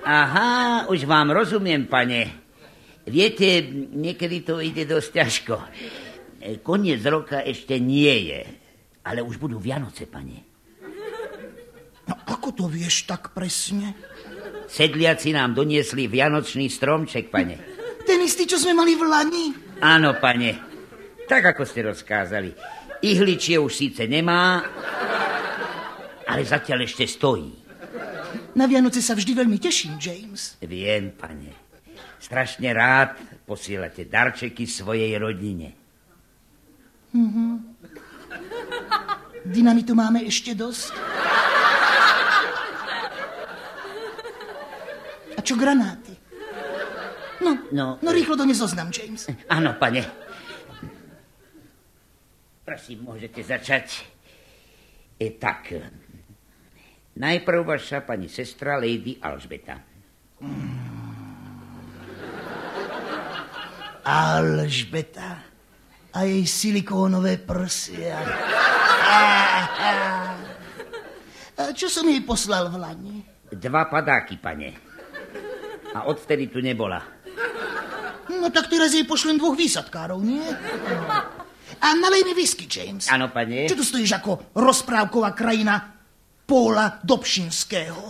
Aha, už vám rozumiem, pane. Viete, niekedy to ide dosť ťažko. Koniec roka ešte nie je, ale už budú Vianoce, pane. No ako to vieš tak presne? Sedliaci nám doniesli vianočný stromček, pane. Ten istý, čo sme mali v lani? Áno, pane. Tak, ako ste rozkázali. Ihličie už síce nemá, ale zatiaľ ešte stojí. Na Vianoce sa vždy veľmi teším, James. Viem, pane. Strašne rád posielate darčeky svojej rodine. Dynamitu máme ešte dosť. A čo granáty? No, rýchlo do nezoznam, James. Áno, pane. Prosím, môžete začať. Tak. Najprv vaša pani sestra Lady Alžbeta. Alžbeta a jej silikónové prsia. Čo som jej poslal v lani? 2 padáky, pane. A odvtedy tu nebola. No tak teraz jej pošlem 2 výsadkárov, nie? A nalej mi whisky, James. Áno, pane. Čo tu stojíš ako rozprávková krajina Póla Dobšinského?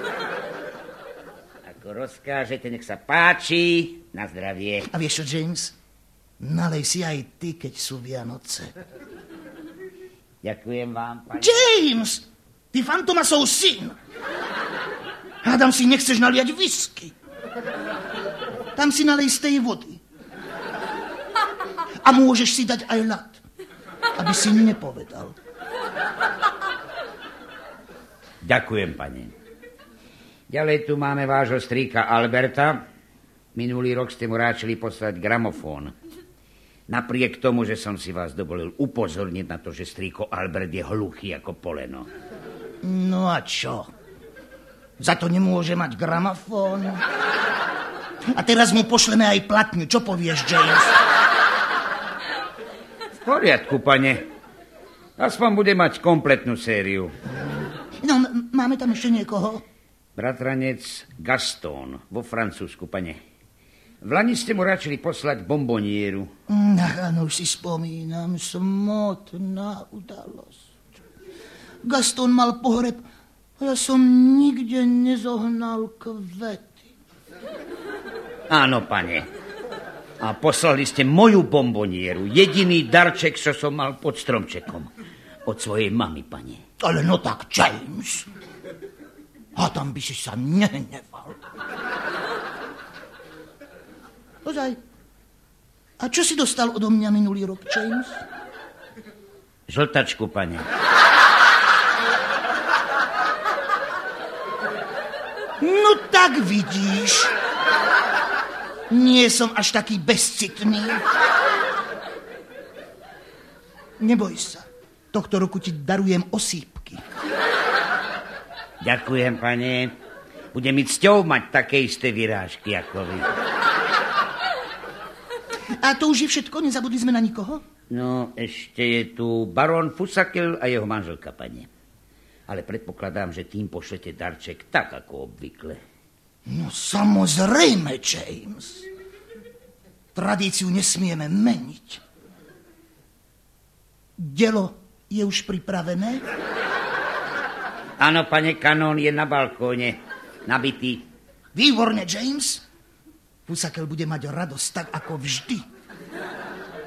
Ako rozkážete, nech sa páči. Na zdravie. A vieš čo, James? Nalej si aj ty, keď sú Vianoce. Ďakujem vám, pane. James! Ty Fantomasov syn! Hádam si, nechceš naliať whisky. Tam si nalej z tej vody. A môžeš si dať aj ľad, aby si nepovedal. Ďakujem, pane. Ďalej tu máme vášho strýka Alberta. Minulý rok ste mu ráčili poslať gramofón. Napriek tomu, že som si vás dovolil upozorniť na to, že strýko Albert je hluchý ako poleno. No a čo? Za to nemôže mať gramofón? A teraz mu pošleme aj platňu. Čo povieš, James? V poriadku, pane. Aspoň bude mať kompletnú sériu. No, máme tam ešte niekoho? Bratranec Gaston vo Francúzsku, pane. V lani ste mu ráčili poslať bombonieru. Áno, už si spomínam. Smutná udalosť. Gaston mal pohreb a ja som nikde nezohnal kvety. Áno, pane. A poslali ste moju bombonieru. Jediný darček, čo som mal pod stromčekom. Od svojej mamy, pane. Ale no tak, James. A tam by si sa nehneval. Ozaj. A čo si dostal odo mňa minulý rok, James? Žltačku, pane. No tak vidíš. Nie som až taký bezcitný. Neboj sa. Tohto roku ti darujem osýpky. Ďakujem, pane. Bude mi cťou mať také isté vyrážky ako vy. A to už je všetko? Nezabudli sme na nikoho? No, ešte je tu barón Fusakel a jeho manželka, pane. Ale predpokladám, že tým pošlete darček tak, ako obvykle. No samozrejme, James. Tradíciu nesmieme meniť. Dielo je už pripravené? Áno, pane, kanón je na balkóne, nabitý. Výborne, James. Fusakel bude mať radosť tak, ako vždy.